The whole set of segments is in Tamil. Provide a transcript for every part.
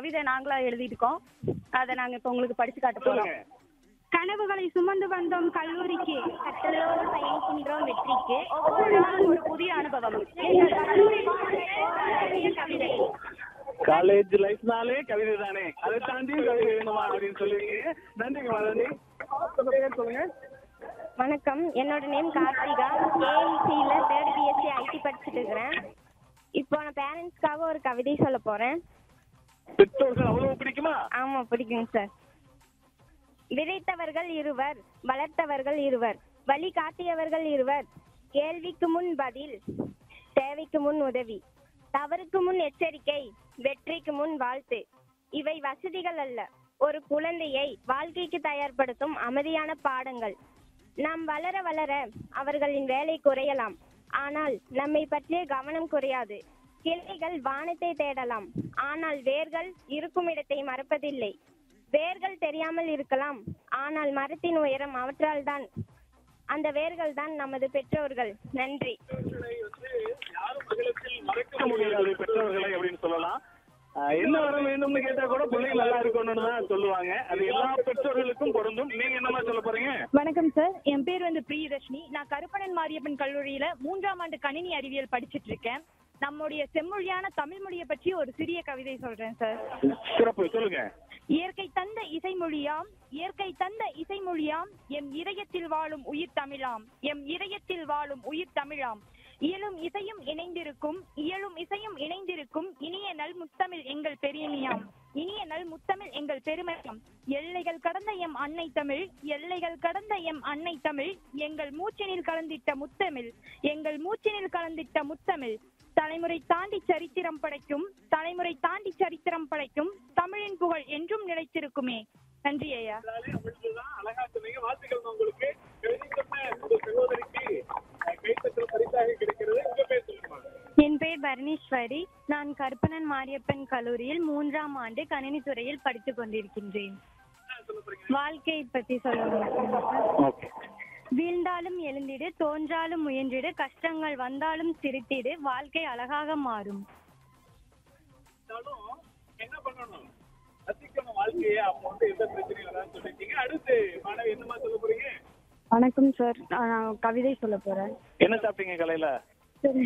கவிதை நாங்களா எழுதியிருக்கோம். அதை நாங்க இப்ப உங்களுக்கு படிச்சு காட்ட போறோம். கனவுகளை சுமந்து வந்தோம் கல்லூரிக்கு, கற்றலோடு பயணிக்கின்றோம் வெற்றிக்கு. ஒவ்வொரு நாளும் ஒரு புதிய அனுபவம். எங்கள் கல்லூரி கவிதை. காலேஜ் லைஃப்னாலே கவிதை தானே, அதை தாண்டி கவிதை வேணுமா அப்படின்னு சொல்லுவீங்க. நன்றிங்கம்மா, நன்றி. உங்க பேர் சொல்லுங்க. வணக்கம், என்னோட name Karthika. ஏஐசியில 3rd BSc ID படிச்சுட்டு இருக்கிறேன். இப்போ நான் பேரண்ட்ஸ்க்காக ஒரு கவிதை சொல்ல போறேன். பெற்றோர்கள் அவ்வளவு பிடிக்குமா? ஆமா, பிடிக்குங்க சார். விதைத்தவர்கள் இருவர், வளர்த்தவர்கள் இருவர், வழி காட்டியவர்கள் இருவர். கேள்விக்கு முன் பதில், தேவைக்கு முன் உதவி, தவறுக்கு முன் எச்சரிக்கை, வெற்றிக்கு முன் வாழ்த்து. இவை வசதிகள் அல்ல, ஒரு குழந்தையை வாழ்க்கைக்கு தயார்படுத்தும் அமைதியான பாடங்கள். நாம் வளர வளர அவர்களின் வேலை குறையலாம், ஆனால் நம்மை பற்றிய கவனம் குறையாது. கிளைகள் வானத்தை தேடலாம், ஆனால் வேர்கள் இருக்கும் இடத்தை மறப்பதில்லை. வேர்கள் தெரியாமல் இருக்கலாம், ஆனால் மரத்தின் உயரம் அவற்றால் தான். அந்த வேர்கள் தான் நமது பெற்றோர்கள். நன்றி. யாரும் மகிழத்தில் மறக்க முடியாது பெற்றோர்களை அப்படின்னு சொல்லலாம். என்ன வர வேண்டும்னு கேட்டா கூட பிள்ளைங்க நல்லா இருக்கணும்னு தான் சொல்லுவாங்க. அது எல்லா பெற்றோர்களுக்கும் பொருந்தும். நீங்க என்னமா சொல்ல போறீங்க? வணக்கம் சார், என் பேர் பிரியதர்ஷினி. நான் கருப்பணன் மாரியப்பன் கல்லூரியில 3ஆம் ஆண்டு கணினி அறிவியல் படிச்சிட்டு இருக்கேன். நம்முடைய செம்மொழியான தமிழ் மொழியை பற்றி ஒரு சிறிய கவிதை சொல்றேன் சார். சிறப்பு, சொல்லுங்க. இயற்கை தந்த இசைமொழியாம், இயற்கை தந்த இசைமொழியாம், எம் இதயத்தில் வாழும் உயிர் தமிழாம், எம் இதயத்தில் வாழும் உயிர் தமிழாம். இயலும் இசையும் இணைந்திருக்கும், இயலும் இசையும் இணைந்திருக்கும், இனிய நல் முத்தமிழ் எங்கள் பெருமையாம், இனிய நல் முத்தமிழ் எங்கள் பெருமையாம். எல்லைகள் கடந்த எம் அன்னை தமிழ், எல்லைகள் கடந்த எம் அன்னை தமிழ், எங்கள் மூச்சினில் கலந்திட்ட முத்தமிழ், எங்கள் மூச்சினில் கலந்திட்ட முத்தமிழ். தலைமுறை தாண்டி சரித்திரம் படைக்கும், தலைமுறை தாண்டி சரித்திரம் படைக்கும், தமிழின் புகழ் என்றும் நிலைத்திருக்குமே. நன்றி ஐயா. அழகா சொன்னீங்க, வாழ்த்துக்கள் உங்களுக்கு. சகோதரிக்கு கைத்தட்டல் பரிசாக கிடைக்கிறது. உங்க பேர் சொல்லுங்க. என் பேர் பரணீஸ்வரி. நான் கருப்பணன் மாரியப்பன் கல்லூரியில் 3ஆம் ஆண்டு கணினி துறையில் படித்துக் கொண்டிருக்கின்றேன். வாழ்க்கையை பற்றி சொல்லுங்க. வீழ்ந்தாலும் எழுந்திடு, தோன்றாலும் முயன்றிடு, கஷ்டங்கள் வந்தாலும் சிரித்திடு, வாழ்க்கை அழகாக மாறும். என்ன பண்ணணும்? ரசிக்கணும் வாழ்க்கையை. அப்போ எந்த பிரச்சனையும் வராதுன்னு சொல்லிட்டீங்க. அடுத்து மாணவி என்னமா சொல்ல போறீங்க? வணக்கம் சார், நான் கவிதை சொல்ல போறேன். என்ன சாப்பிட்டீங்க காலையில? சரி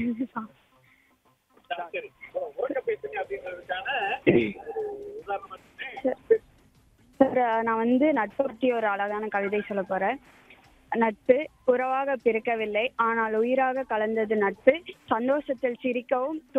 சார், நான் நட்பை பற்றி ஒரு அழகான கவிதை சொல்ல போறேன். நட்பு உறவாக பிறக்கவில்லை, ஆனால் உயிராக கலந்தது நட்பு. சந்தோஷத்தில் சிரிக்கவும்